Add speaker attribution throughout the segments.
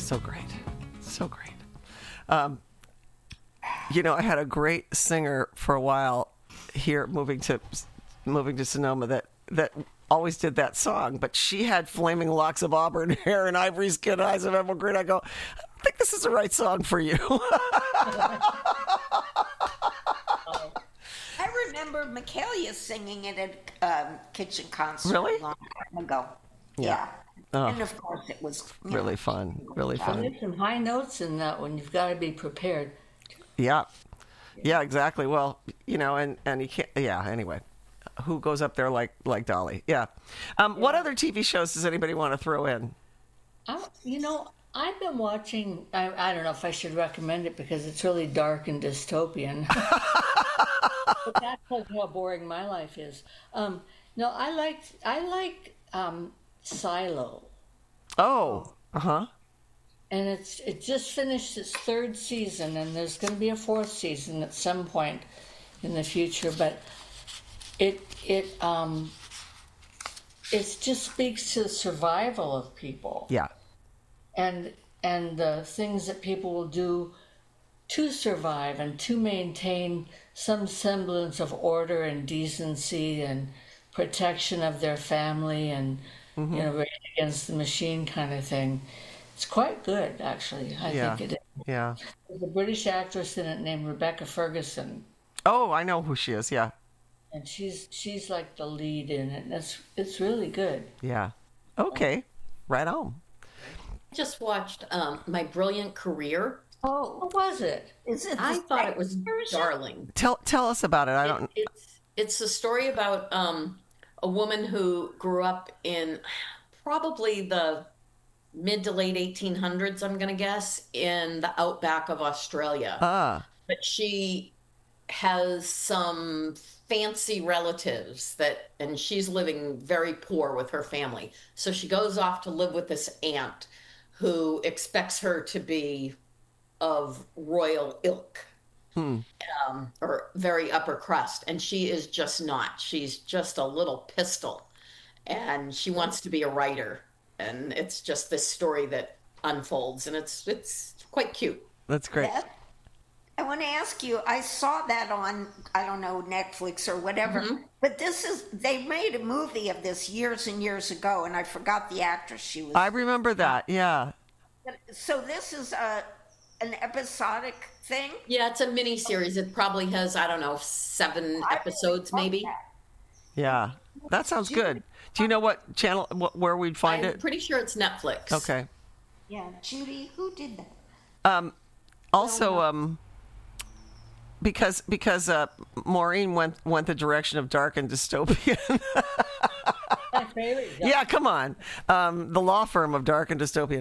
Speaker 1: So great. So great. I had a great singer for a while here moving to Sonoma that always did that song, but she had flaming locks of auburn hair and ivory skin, eyes of emerald green. I go, I think this is the right song for you.
Speaker 2: I remember Michaelia singing it at Kitchen Concert
Speaker 1: Really?
Speaker 2: a long time ago. Yeah.
Speaker 1: Oh.
Speaker 2: And of course it was
Speaker 1: Really fun. Really fun.
Speaker 3: There's some high notes in that one. You've got to be prepared.
Speaker 1: Yeah. Yeah, exactly. Well, and you can't, anyway. Who goes up there like Dolly? Yeah. What other TV shows does anybody want to throw in?
Speaker 3: I've been watching, I don't know if I should recommend it because it's really dark and dystopian. But that's how boring my life is. No, I like Silo.
Speaker 1: Oh, uh-huh.
Speaker 3: And it just finished its third season, and there's going to be a fourth season at some point in the future. But it just speaks to the survival of people.
Speaker 1: Yeah.
Speaker 3: And the things that people will do to survive and to maintain some semblance of order and decency and protection of their family and race against the machine kind of thing. It's quite good, actually. I think it is.
Speaker 1: Yeah.
Speaker 3: There's a British actress in it named Rebecca Ferguson.
Speaker 1: Oh, I know who she is. Yeah.
Speaker 3: And she's like the lead in it. And it's really good.
Speaker 1: Yeah. Okay. Right on.
Speaker 4: Just watched My Brilliant Career.
Speaker 2: Oh,
Speaker 3: What was it?
Speaker 2: is it?
Speaker 4: I thought it was darling.
Speaker 1: Tell us about it.
Speaker 4: It's a story about a woman who grew up in probably the mid to late 1800s, I'm going to guess, in the outback of Australia. But she has some fancy relatives and she's living very poor with her family. So she goes off to live with this aunt who expects her to be of royal ilk, or very upper crust. And she is just not. She's just a little pistol. And she wants to be a writer. And it's just this story that unfolds. And it's quite cute.
Speaker 1: That's great.
Speaker 2: I want to ask you, I saw that on, I don't know, Netflix or whatever, but they made a movie of this years and years ago, and I forgot the actress she was.
Speaker 1: I remember that, yeah.
Speaker 2: So this is an episodic thing?
Speaker 4: Yeah, it's a mini series. It probably has, I don't know, 7 episodes maybe.
Speaker 1: Yeah, that sounds good. Do you know what channel, where we'd find it?
Speaker 4: I'm pretty sure it's Netflix.
Speaker 1: Okay.
Speaker 2: Yeah, Judy, who did that?
Speaker 1: Also, because Maureen went the direction of dark and dystopian.
Speaker 3: My favorite.
Speaker 1: Yeah, come on. The law firm of dark and dystopian.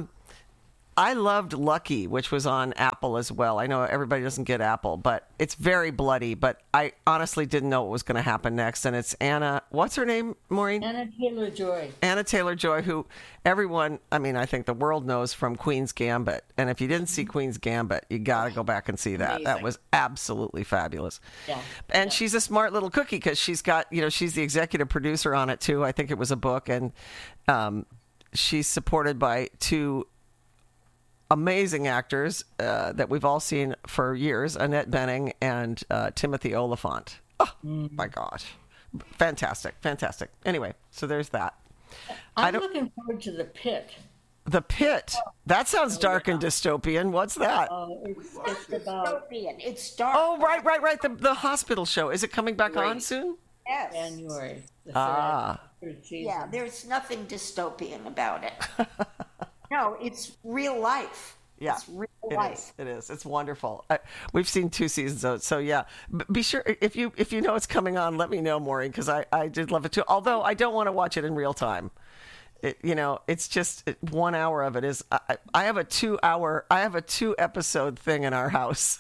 Speaker 1: I loved Lucky, which was on Apple as well. I know everybody doesn't get Apple, but it's very bloody. But I honestly didn't know what was going to happen next. And it's Anna, what's her name, Maureen?
Speaker 3: Anna Taylor-Joy.
Speaker 1: Anna Taylor-Joy, who everyone, I think the world knows from Queen's Gambit. And if you didn't see Queen's Gambit, you got to go back and see that.
Speaker 4: Amazing.
Speaker 1: That was absolutely fabulous.
Speaker 3: Yeah.
Speaker 1: And she's a smart little cookie because she's got, she's the executive producer on it too. I think it was a book. And she's supported by 2 amazing actors that we've all seen for years, Annette Bening and Timothy Oliphant. Oh, my gosh. Fantastic. Anyway, so there's that.
Speaker 3: I'm looking forward to The Pit.
Speaker 1: The Pit. That sounds dark and dystopian. What's that?
Speaker 3: It's about
Speaker 2: Dystopian. It's dark.
Speaker 1: Oh, right. The hospital show. Is it coming back on soon?
Speaker 2: Yes.
Speaker 3: January. The third season.
Speaker 2: Yeah, there's nothing dystopian about it. No, it's real life.
Speaker 1: Yeah,
Speaker 2: it's real life.
Speaker 1: It is. It's wonderful. We've seen 2 seasons of it, so yeah. Be sure if you know it's coming on, let me know, Maureen, because I did love it too. Although I don't want to watch it in real time. It's just 1 hour of it is. I have a 2 episode thing in our house.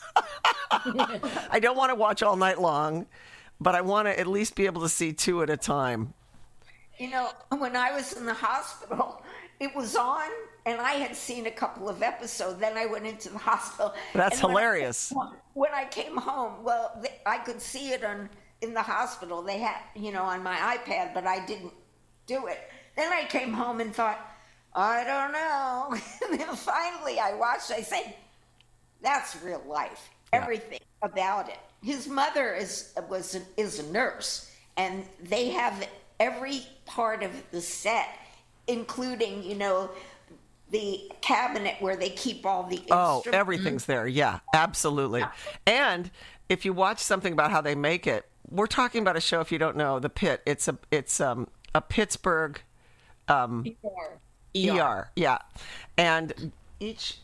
Speaker 1: I don't want to watch all night long, but I want to at least be able to see 2 at a time.
Speaker 2: When I was in the hospital, it was on, and I had seen a couple of episodes. Then I went into the hospital.
Speaker 1: That's hilarious.
Speaker 2: When I came home, I could see it in the hospital. They had, on my iPad, but I didn't do it. Then I came home and thought, I don't know. And then finally I watched, I said, that's real life.
Speaker 1: Yeah.
Speaker 2: Everything about it. His mother is a nurse, and they have every part of the set, including, the cabinet where they keep all the instruments.
Speaker 1: Everything's there. Yeah, absolutely. And if you watch something about how they make it, we're talking about a show, if you don't know, The Pit. It's a Pittsburgh ER. Yeah. And each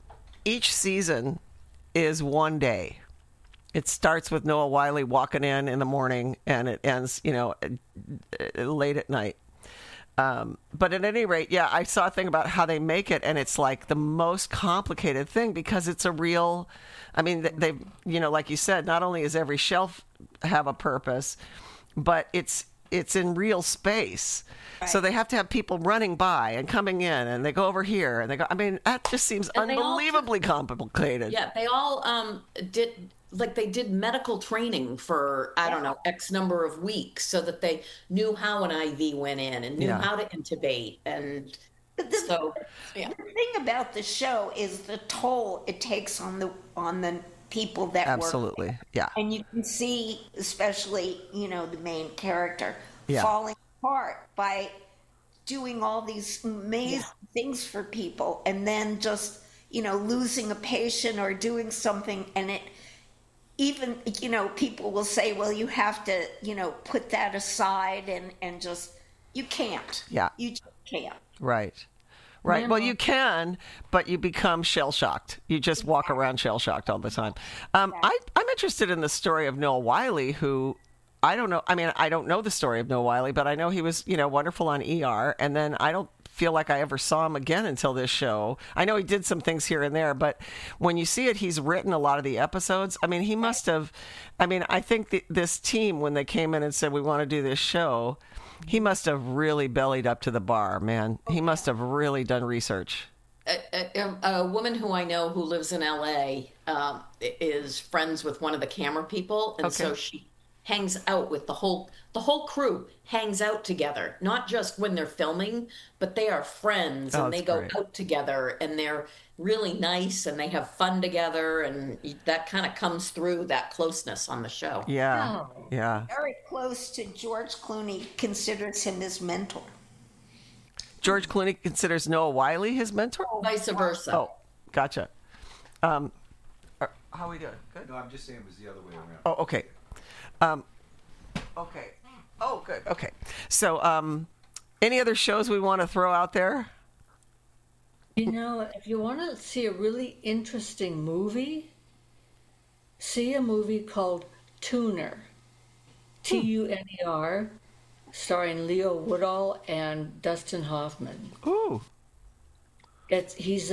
Speaker 1: season is one day. It starts with Noah Wyle walking in the morning, and it ends, late at night. But at any rate, yeah, I saw a thing about how they make it, and it's like the most complicated thing because it's a real, I mean, they like you said, not only does every shelf have a purpose, but it's in real space. Right. So they have to have people running by and coming in, and they go over here, and they go, I mean, that just seems unbelievably complicated.
Speaker 4: Yeah, they all they did medical training for, I don't know, X number of weeks so that they knew how an IV went in and knew how to intubate. And the thing
Speaker 2: about the show is the toll it takes on the people that work.
Speaker 1: Absolutely, yeah.
Speaker 2: And you can see, especially, the main character falling apart by doing all these amazing things for people, and then just, losing a patient or doing something, and it even, people will say, well, you have to, put that aside and just, you can't.
Speaker 1: Yeah.
Speaker 2: You just can't.
Speaker 1: Right. Well, you can, but you become shell-shocked. You just walk around shell-shocked all the time. I'm interested in the story of Noah Wyle, who I don't know. I mean, I don't know the story of Noah Wyle, but I know he was, wonderful on ER. And then I don't feel like I ever saw him again until this show. I know he did some things here and there, but when you see it, he's written a lot of the episodes. I mean, he must have, I think this team, when they came in and said, we want to do this show, he must have really bellied up to the bar, man. He must have really done research.
Speaker 4: A woman who I know who lives in LA is friends with one of the camera people, and so she hangs out with the whole crew hangs out together, not just when they're filming, but they are friends and they go out together, and they're really nice and they have fun together, and that kind of comes through, that closeness on the show.
Speaker 1: Yeah.
Speaker 2: Very close to George Clooney, considers him his mentor.
Speaker 1: George Clooney considers Noah Wyle his mentor?
Speaker 4: Vice versa.
Speaker 1: Oh, gotcha. How are we doing? Good?
Speaker 5: No, I'm just saying it was the other way around.
Speaker 1: Oh, okay. Okay. Oh, good. Okay. So, any other shows we want to throw out there?
Speaker 3: If you want to see a really interesting movie, see a movie called Tuner. Tuner, starring Leo Woodall and Dustin Hoffman.
Speaker 1: Ooh.
Speaker 3: He's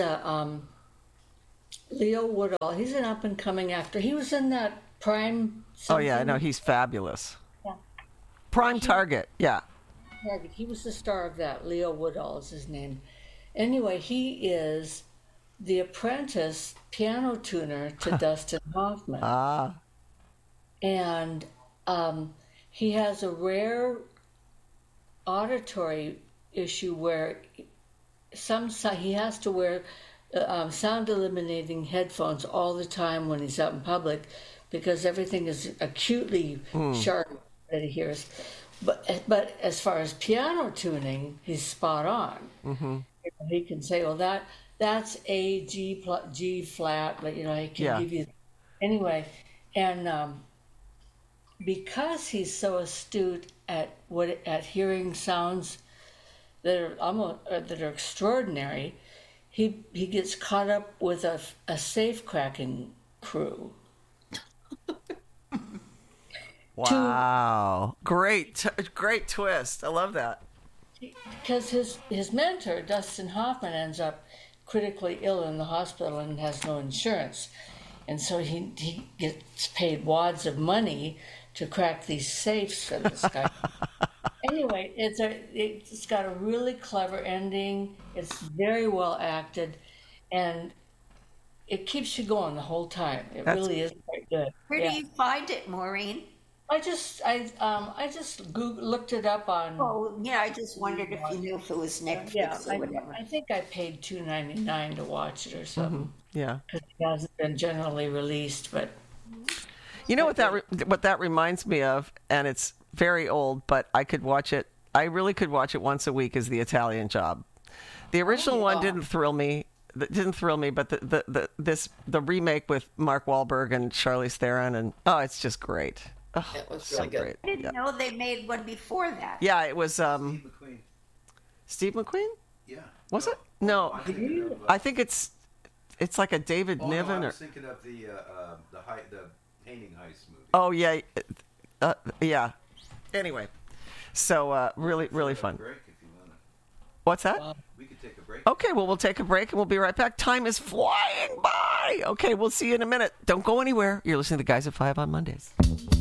Speaker 3: Leo Woodall. He's an up-and-coming actor. He was in that Prime something.
Speaker 1: Oh, yeah, I know. He's fabulous.
Speaker 3: Yeah.
Speaker 1: Prime Target, yeah.
Speaker 3: He was the star of that. Leo Woodall is his name. Anyway, he is the apprentice piano tuner to Dustin Hoffman.
Speaker 1: Ah.
Speaker 3: And he has a rare auditory issue where he has to wear sound eliminating headphones all the time when he's out in public, because everything is acutely sharp that he hears. But as far as piano tuning, he's spot on.
Speaker 1: Mm-hmm.
Speaker 3: He can say, well, that's a G flat, but he can give you anyway. And because he's so astute at hearing sounds that are extraordinary, he gets caught up with a safe cracking crew.
Speaker 1: Wow. Great twist. I love that.
Speaker 3: Because his mentor, Dustin Hoffman, ends up critically ill in the hospital and has no insurance. And so he gets paid wads of money to crack these safes for this guy. Anyway, it's got a really clever ending. It's very well acted, and it keeps you going the whole time. It really is quite good.
Speaker 2: Where do you find it, Maureen?
Speaker 3: I just looked it up on.
Speaker 2: Oh, yeah, I just wondered if you knew if it was Netflix or whatever.
Speaker 3: I think I paid $2.99 to watch it or something.
Speaker 1: Yeah.
Speaker 3: Because it hasn't been generally released, but
Speaker 1: You know what that reminds me of, and it's very old, but I could watch it. I really could watch it once a week. Is The Italian Job? The original one didn't thrill me. But the remake with Mark Wahlberg and Charlize Theron, and it's just great. Oh,
Speaker 4: It was
Speaker 1: so
Speaker 4: really good.
Speaker 1: great.
Speaker 2: I didn't know they made one before that.
Speaker 1: Yeah, it was
Speaker 5: Steve McQueen.
Speaker 1: Steve McQueen.
Speaker 5: Yeah.
Speaker 1: Was it? No,
Speaker 5: I'm thinking of,
Speaker 1: I think it's like a David Niven
Speaker 5: I
Speaker 1: or.
Speaker 5: was thinking of the painting heist movie.
Speaker 1: Oh yeah, yeah. Anyway, so really fun.
Speaker 5: Break if you want to.
Speaker 1: What's that?
Speaker 5: We could take a break.
Speaker 1: Okay, well, we'll take a break and we'll be right back. Time is flying by. Okay, we'll see you in a minute. Don't go anywhere. You're listening to Guys at 5 on Mondays.